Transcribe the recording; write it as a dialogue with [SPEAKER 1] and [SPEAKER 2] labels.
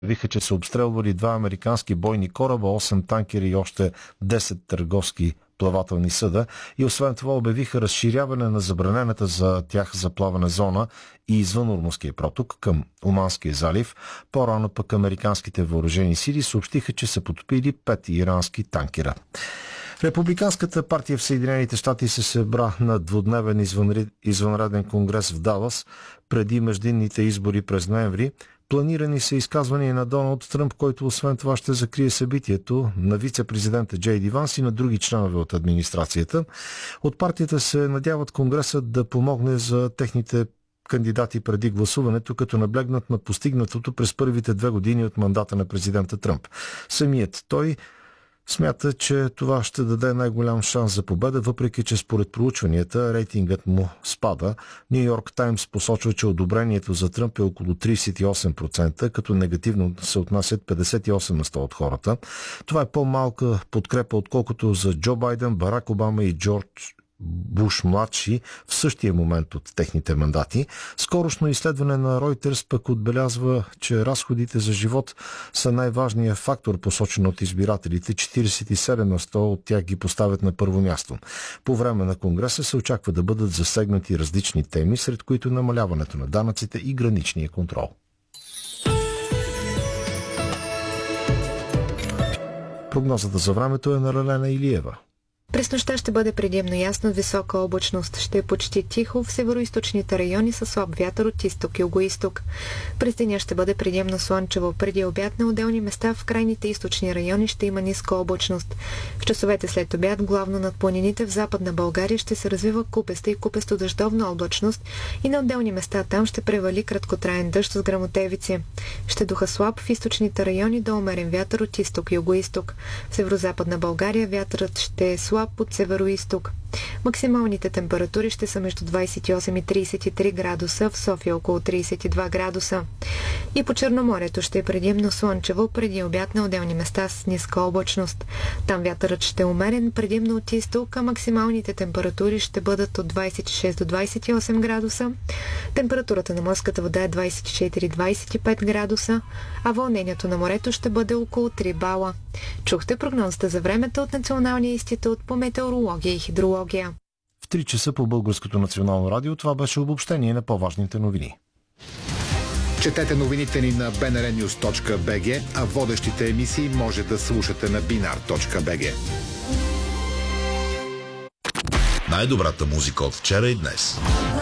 [SPEAKER 1] Виха, че са обстрелвали 2 американски бойни кораба, 8 танкери и още 10 търговски плавателни съда. И освен това обявиха разширяване на забранената за тях за плаване зона и извън Ормузския проток към Оманския залив. По-рано пък американските въоръжени сили съобщиха, че са потопили 5 ирански танкера. Републиканската партия в Съединените щати се събра на двудневен извънреден конгрес в Далас преди междинните избори през ноември. Планирани са изказвания на Доналд Тръмп, който освен това ще закрие събитието, на вице-президента Джей Ди Ванс и на други членове от администрацията. От партията се надяват конгресът да помогне за техните кандидати преди гласуването, като наблегнат на постигнатото през първите 2 години от мандата на президента Тръмп. Самият той смята, че това ще даде най-голям шанс за победа, въпреки че според проучванията рейтингът му спада. Ню Йорк Таймс посочва, че одобрението за Тръмп е около 38%, като негативно се отнасят 58% от хората. Това е по-малка подкрепа, отколкото за Джо Байден, Барак Обама и Джордж Буш младши в същия момент от техните мандати. Скорошно изследване на Reuters пък отбелязва, че разходите за живот са най-важният фактор, посочен от избирателите. 47% от тях ги поставят на първо място. По време на конгреса се очаква да бъдат засегнати различни теми, сред които намаляването на данъците и граничния контрол. Прогнозата за времето е на Лелена Илиева.
[SPEAKER 2] През нощта ще бъде предимно ясно, висока облачност. Ще е почти тихо в североизточните райони със слаб вятър от изток и югоизток. През деня ще бъде предимно слънчево. Преди обяд на отделни места в крайните източни райони ще има ниска облачност. В часовете след обяд, главно над планините в Западна България, ще се развива купеста и купесто-дъждовна облачност и на отделни места там ще превали краткотраен дъжд с гръмотевици. Ще духа слаб в източните райони до умерен вятър от изток и югоизток. В Северозападна България вятърът ще е слаб от северо-изток. Максималните температури ще са между 28 и 33 градуса, в София около 32 градуса. И по Черноморието ще е предимно слънчево, преди обяд на отделни места с ниска облачност. Там вятърът ще е умерен, предимно от изток, а максималните температури ще бъдат от 26 до 28 градуса. Температурата на морската вода е 24-25 градуса, а вълнението на морето ще бъде около 3 бала. Чухте прогнозата за времето от Националния институт по метеорология и хидрология.
[SPEAKER 1] В 3 часа по Българското национално радио това беше обобщение на по-важните новини.
[SPEAKER 3] Четете новините ни на bnrnews.bg, а водещите емисии може да слушате на binar.bg.
[SPEAKER 4] Най-добрата музика от вчера и днес.